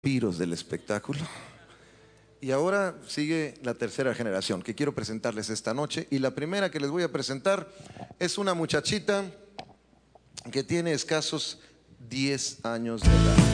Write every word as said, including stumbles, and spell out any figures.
piros del espectáculo. Y ahora sigue la tercera generación que quiero presentarles esta noche. Y la primera que les voy a presentar es una muchachita que tiene escasos diez años de edad.